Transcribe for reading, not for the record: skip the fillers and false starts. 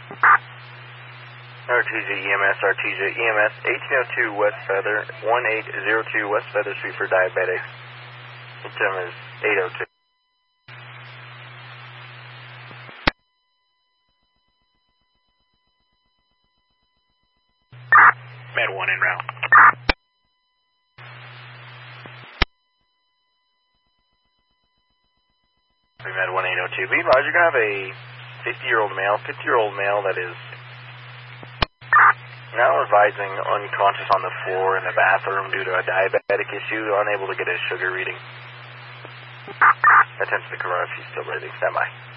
RTJ EMS, RTJ EMS, 1802 West Feather, 1802 West Feather Street for diabetics. System is 802. Med 1 en route. Med 1802. Be advised, you're going to have a 50-year-old male that is now advising unconscious on the floor in the bathroom due to a diabetic issue, unable to get his sugar reading. Attention to Corona if she's still breathing. Stand by.